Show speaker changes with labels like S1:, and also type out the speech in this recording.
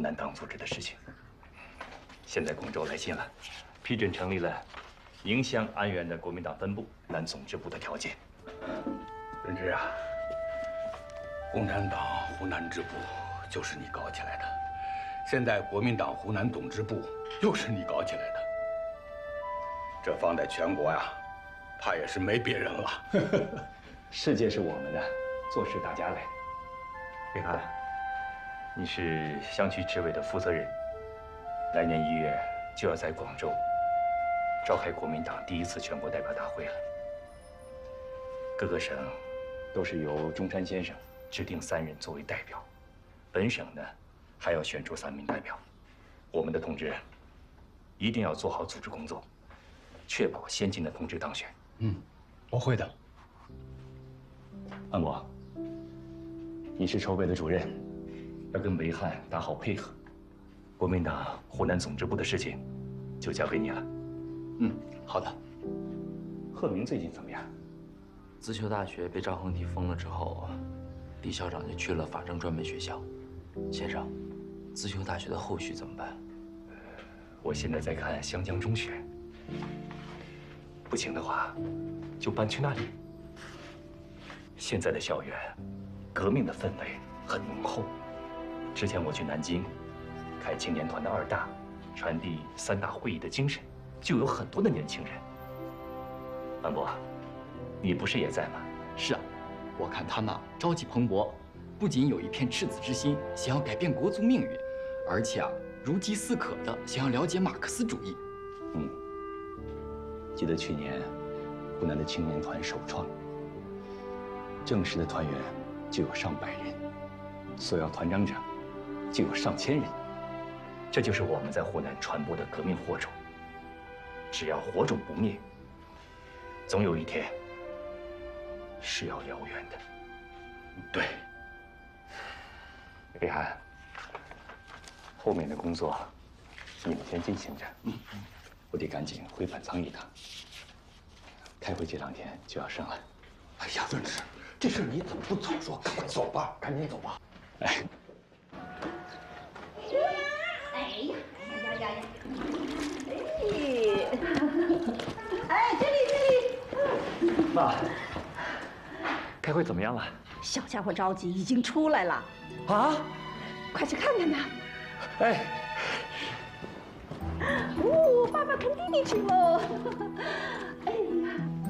S1: 南党组织的事情。现在广州来信了，批准成立了宁乡安源的国民党分部、南总支部的条件。
S2: 任之啊，共产党湖南支部就是你搞起来的，现在国民党湖南总支部又是你搞起来的，这放在全国呀，怕也是没别人了。
S1: 世界是我们的，做事大家来。李涵，你是乡区执委的负责人，来年1月就要在广州召开国民党第1次全国代表大会了。各个省都是由中山先生指定3人作为代表，本省呢还要选出3名代表。我们的同志一定要做好组织工作，确保先进的同志当选。
S2: 我会的。
S1: 安国，你是筹备的主任，要跟维汉打好配合。国民党湖南总支部的事情就交给你了。
S2: 好的。
S1: 贺明最近怎么样？
S3: 自修大学被赵恒体封了之后，李校长就去了法政专门学校。先生，自修大学的后续怎么办？
S1: 我现在在看湘江中学，不行的话，就搬去那里。现在的校园，革命的氛围很浓厚。之前我去南京，开青年团的2大，传递3大会议的精神，就有很多的年轻人。安博，你不是也在吗？
S4: 是啊，我看他那朝气蓬勃，不仅有一片赤子之心，想要改变国族命运，而且如饥似渴的想要了解马克思主义。
S1: 记得去年湖南的青年团首创，正式的团员就有上百人，索要团长者就有上千人。这就是我们在湖南传播的革命火种。只要火种不灭，总有一天是要燎原的。
S2: 对。
S1: 李涵，后面的工作你们先进行着。我得赶紧回本仓一趟。开会这2天就要升了。
S2: 哎呀，润之，这事你怎么不早说？赶快走吧，赶紧走吧。
S1: 哎，
S5: 这里。
S1: 妈，开会怎么样了？
S5: 小家伙着急，已经出来了。
S1: 啊？
S5: 快去看看他。
S1: 哎，
S5: 爸爸看弟弟去喽。